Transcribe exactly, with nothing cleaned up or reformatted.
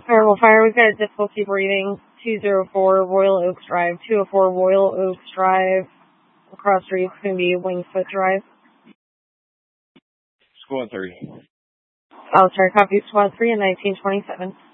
Variable Fire, we've got a difficulty breathing, two oh four Royal Oaks Drive, two oh four Royal Oaks Drive, across street, it's going to be Wingfoot Drive. Squad three. Oh, sorry, copy Squad three and nineteen twenty-seven.